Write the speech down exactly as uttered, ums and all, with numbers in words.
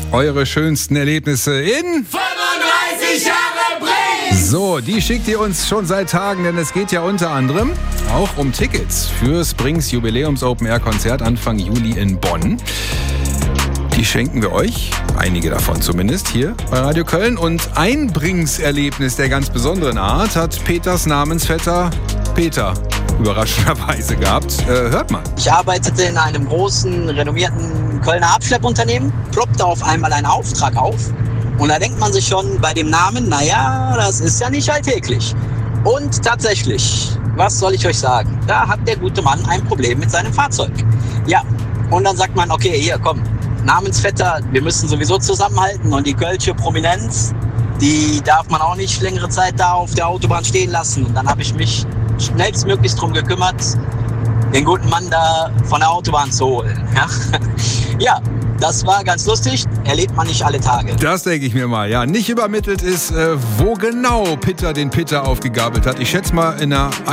eure schönsten Erlebnisse in fünfunddreißig Jahre Bremen! So, die schickt ihr uns schon seit Tagen, denn es geht ja unter anderem auch um Tickets fürs Brings Jubiläums Open Air Konzert Anfang Juli in Bonn. Die schenken wir euch, einige davon zumindest, hier bei Radio Köln. Und ein Brings-Erlebnis der ganz besonderen Art hat Peters Namensvetter Peter überraschenderweise gehabt. Äh, hört mal. Ich arbeitete in einem großen, renommierten Kölner Abschleppunternehmen, ploppte auf einmal ein Auftrag auf. Und da denkt man sich schon bei dem Namen, naja, das ist ja nicht alltäglich. Und tatsächlich, was soll ich euch sagen? Da hat der gute Mann ein Problem mit seinem Fahrzeug. Ja, und dann sagt man, okay, hier, komm, Namensvetter, wir müssen sowieso zusammenhalten. Und die Kölsche Prominenz, die darf man auch nicht längere Zeit da auf der Autobahn stehen lassen. Und dann habe ich mich schnellstmöglichst drum gekümmert, den guten Mann da von der Autobahn zu holen. Ja, ja, das war ganz lustig, erlebt man nicht alle Tage. Das denke ich mir mal, ja. Nicht übermittelt ist, äh, wo genau Peter den Peter aufgegabelt hat. Ich schätze mal in einer